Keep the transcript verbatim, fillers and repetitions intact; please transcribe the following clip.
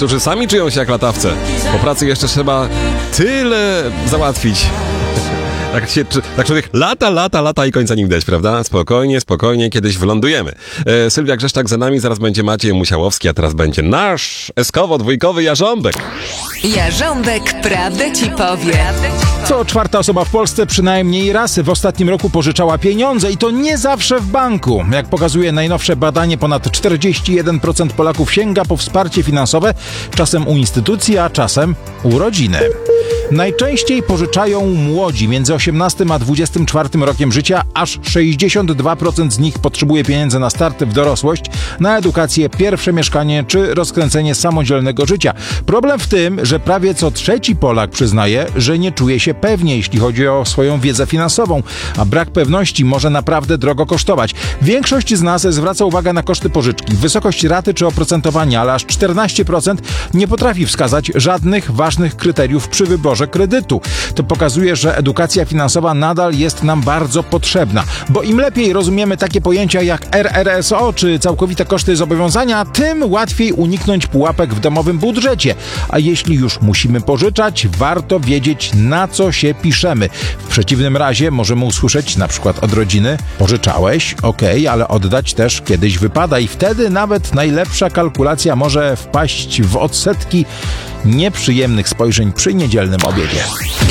którzy sami czują się jak latawce. Po pracy jeszcze trzeba tyle załatwić. Tak, się, tak człowiek lata, lata, lata i końca nie widać, prawda? Spokojnie, spokojnie, kiedyś wylądujemy. E, Sylwia Grzeszczak za nami, zaraz będzie Maciej Musiałowski, a teraz będzie nasz eskowo-dwójkowy Jarząbek. Jarząbek prawdę ci powie. Co czwarta osoba w Polsce przynajmniej raz w ostatnim roku pożyczała pieniądze i to nie zawsze w banku. Jak pokazuje najnowsze badanie, ponad czterdzieści jeden procent Polaków sięga po wsparcie finansowe, czasem u instytucji, a czasem u rodziny. Najczęściej pożyczają młodzi między osiemnastym a dwudziestym czwartym rokiem życia, aż sześćdziesiąt dwa procent z nich potrzebuje pieniędzy na start w dorosłość, na edukację, pierwsze mieszkanie czy rozkręcenie samodzielnego życia. Problem w tym, że prawie co trzeci Polak przyznaje, że nie czuje się pewnie, jeśli chodzi o swoją wiedzę finansową, a brak pewności może naprawdę drogo kosztować. Większość z nas zwraca uwagę na koszty pożyczki, wysokość raty czy oprocentowania, ale aż czternaście procent nie potrafi wskazać żadnych ważnych kryteriów przy wyborze kredytu. To pokazuje, że edukacja finansowa nadal jest nam bardzo potrzebna, bo im lepiej rozumiemy takie pojęcia jak R R S O czy całkowite koszty zobowiązania, tym łatwiej uniknąć pułapek w domowym budżecie. A jeśli już musimy pożyczać, warto wiedzieć, na co się piszemy. W przeciwnym razie możemy usłyszeć na przykład od rodziny: pożyczałeś, okej, okay, ale oddać też kiedyś wypada i wtedy nawet najlepsza kalkulacja może wpaść w odsetki nieprzyjemnych spojrzeń przy niedzielnym obiedzie.